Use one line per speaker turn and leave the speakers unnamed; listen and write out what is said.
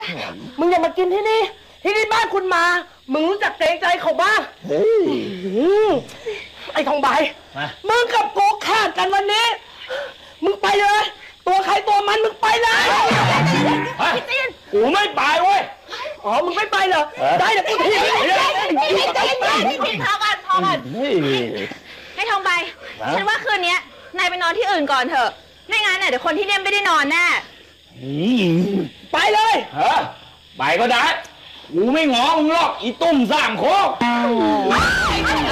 มึงอย่ามากินที่นี่บ้านคุณมามึงรู้จักเกรงใจเขาบ้างไอ้ทองใบมึงกับโกขาดกันวันนี้มึงไปเลยตัวใครตัวมันมึงไปเลยพี่จีนกูไม่ไปเว้ยอ๋อมึงไม่ไปเหรอได้เดี๋ยวกูที
พี่พอกันให้ทองใบฉันว่าคืนนี้นายไปนอนที่อื่นก่อนเถอะไม่งั้นเดี๋ยวคนที่เนี่ยไม่ได้นอนแน่
ไปเลย
ไปก็ได้กูไม่งอมึงหรอกอีตุ้มสร้างโคก